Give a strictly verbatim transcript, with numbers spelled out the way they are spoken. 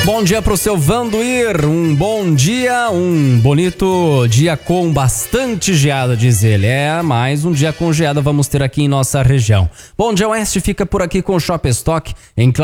bom dia pro seu Vandoir, um bom dia, um bonito dia com bastante geada, diz ele. É, mais um dia com geada vamos ter aqui em nossa região. Bom dia, Oeste fica por aqui com o Shop Stock em